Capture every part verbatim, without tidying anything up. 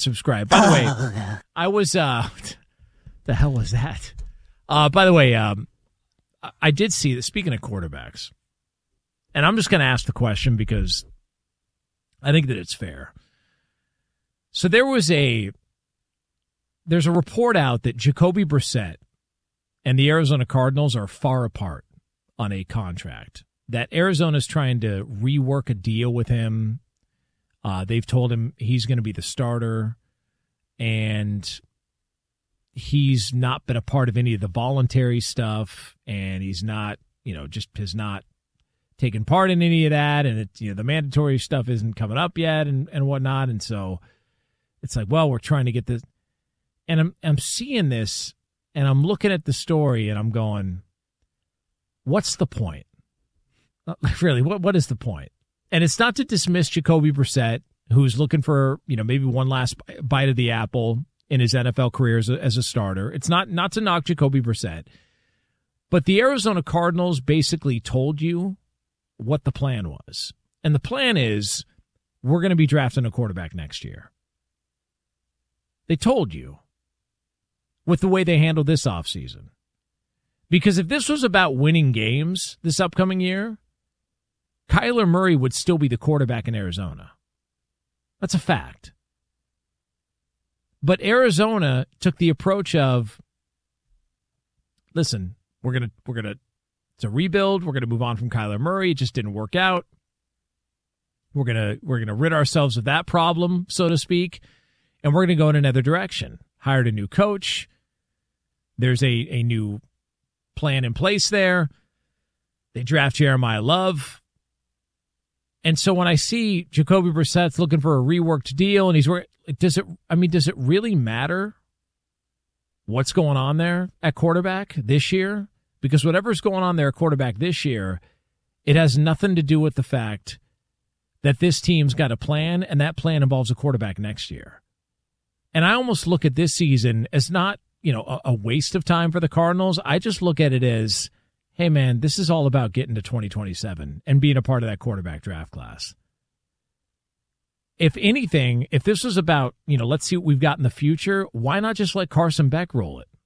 subscribe. By the way, I was, uh, the hell was that? Uh, by the way, um, I did see that, speaking of quarterbacks, and I'm just going to ask the question because I think that it's fair. So there was a, there's a report out that Jacoby Brissett and the Arizona Cardinals are far apart on a contract, that Arizona's trying to rework a deal with him. Uh, they've told him he's going to be the starter, and he's not been a part of any of the voluntary stuff, and he's not, you know, just has not taken part in any of that, and it, you know, the mandatory stuff isn't coming up yet, and, and whatnot, and so it's like, well, we're trying to get this, and I'm I'm seeing this, and I'm looking at the story, and I'm going, what's the point? Really, what what is the point? And it's not to dismiss Jacoby Brissett, who's looking for, you know, maybe one last bite of the apple in his N F L career as a, as a starter. It's not not to knock Jacoby Brissett. But the Arizona Cardinals basically told you what the plan was. And the plan is, we're going to be drafting a quarterback next year. They told you with the way they handled this offseason. Because if this was about winning games this upcoming year, Kyler Murray would still be the quarterback in Arizona. That's a fact. But Arizona took the approach of, listen, we're gonna we're gonna it's a rebuild. We're gonna move on from Kyler Murray. It just didn't work out. We're gonna we're gonna rid ourselves of that problem, so to speak, and we're gonna go in another direction. Hired a new coach. There's a, a new plan in place there. They draft Jeremiah Love. And so when I see Jacoby Brissett's looking for a reworked deal, and he's does it? I mean, does it really matter what's going on there at quarterback this year? Because whatever's going on there at quarterback this year, it has nothing to do with the fact that this team's got a plan, and that plan involves a quarterback next year. And I almost look at this season as not, you know, a, a waste of time for the Cardinals. I just look at it as, hey, man, this is all about getting to twenty twenty-seven and being a part of that quarterback draft class. If anything, if this was about, you know, let's see what we've got in the future, why not just let Carson Beck roll it?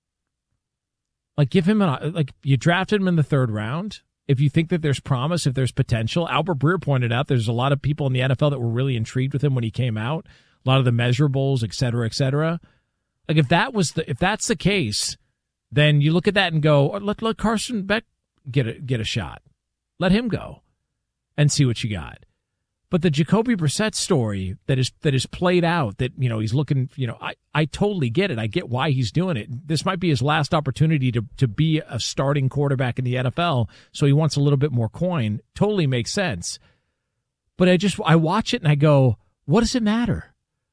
Like, give him an, like, you drafted him in the third round. If you think that there's promise, if there's potential, Albert Breer pointed out there's a lot of people in the N F L that were really intrigued with him when he came out. A lot of the measurables, et cetera, et cetera. Like, if that was the, if that's the case, then you look at that and go, let, let Carson Beck get a, get a shot. Let him go and see what you got. But the Jacoby Brissett story that is that is played out, that, you know, he's looking, you know, I, I totally get it. I get why he's doing it. This might be his last opportunity to, to be a starting quarterback in the N F L, so he wants a little bit more coin. Totally makes sense. But I just, I watch it and I go, what does it matter?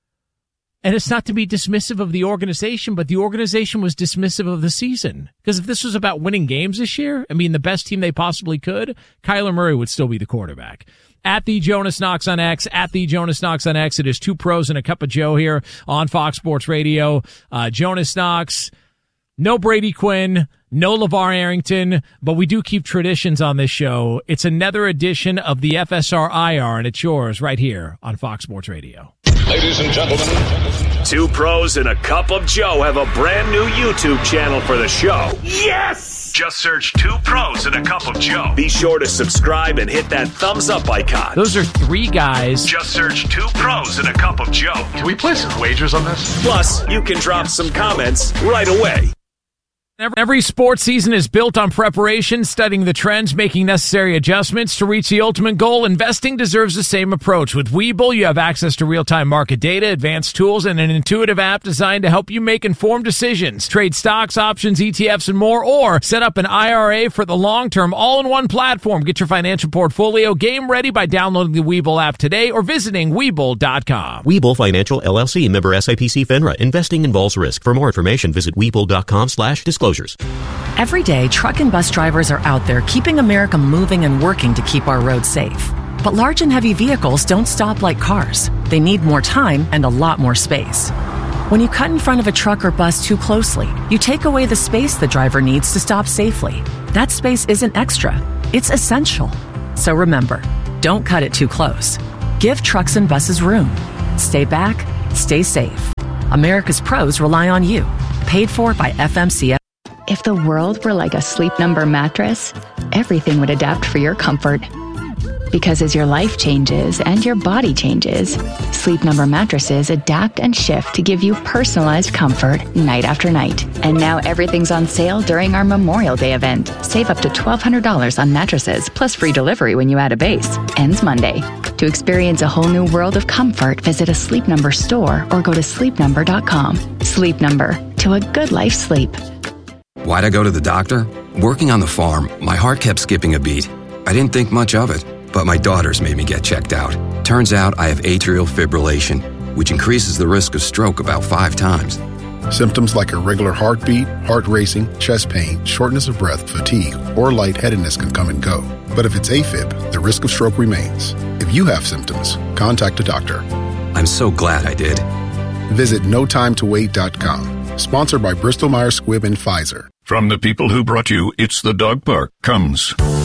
And it's not to be dismissive of the organization, but the organization was dismissive of the season. Because if this was about winning games this year, I mean, the best team they possibly could, Kyler Murray would still be the quarterback. At the Jonas Knox on X, at the Jonas Knox on X. It is Two Pros and a Cup of Joe here on Fox Sports Radio. Uh, Jonas Knox, no Brady Quinn, no LeVar Arrington, but we do keep traditions on this show. It's another edition of the F S R I R, and it's yours right here on Fox Sports Radio. Ladies and gentlemen, Two Pros and a Cup of Joe have a brand new YouTube channel for the show. Yes! Just search Two Pros and a Cup of Joe. Be sure to subscribe and hit that thumbs up icon. Those are three guys. Just search Two Pros and a Cup of Joe. Can we place some wagers on this? Plus, you can drop some comments right away. Every sports season is built on preparation, studying the trends, making necessary adjustments to reach the ultimate goal. Investing deserves the same approach. With Webull, you have access to real-time market data, advanced tools, and an intuitive app designed to help you make informed decisions. Trade stocks, options, E T Fs, and more, or set up an I R A for the long term, all in one platform. Get your financial portfolio game ready by downloading the Webull app today or visiting Webull dot com. Webull Financial, L L C, member S I P C FINRA. Investing involves risk. For more information, visit Webull dot com slash disclosures. Every day, truck and bus drivers are out there keeping America moving and working to keep our roads safe. But large and heavy vehicles don't stop like cars. They need more time and a lot more space. When you cut in front of a truck or bus too closely, you take away the space the driver needs to stop safely. That space isn't extra, it's essential. So remember, don't cut it too close. Give trucks and buses room. Stay back, stay safe. America's pros rely on you. Paid for by F M C S. If the world were like a Sleep Number mattress, everything would adapt for your comfort. Because as your life changes and your body changes, Sleep Number mattresses adapt and shift to give you personalized comfort night after night. And now everything's on sale during our Memorial Day event. Save up to twelve hundred dollars on mattresses, plus free delivery when you add a base. Ends Monday. To experience a whole new world of comfort, visit a Sleep Number store or go to sleep number dot com. Sleep Number. To a good life sleep. Why'd I go to the doctor? Working on the farm, my heart kept skipping a beat. I didn't think much of it, but my daughters made me get checked out. Turns out I have atrial fibrillation, which increases the risk of stroke about five times. Symptoms like irregular heartbeat, heart racing, chest pain, shortness of breath, fatigue, or lightheadedness can come and go. But if it's AFib, the risk of stroke remains. If you have symptoms, contact a doctor. I'm so glad I did. Visit no time to wait dot com. Sponsored by Bristol Myers Squibb and Pfizer. From the people who brought you It's the Dog Park comes